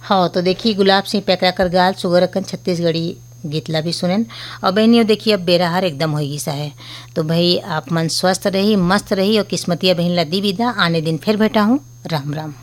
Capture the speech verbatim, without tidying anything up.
हाँ, तो देखिए गुलाब सिंह पेकरा कर गाल सुगर अकन छत्तीसगढ़ी गीतला भी सुनेन। और बहनियों देखिए अब बेरा हार एकदम होई सा है। तो भाई आप मन स्वस्थ रही, मस्त रही और किस्मतिया बहन ला दी विदा। आने दिन फिर भेटा हूँ। राम राम।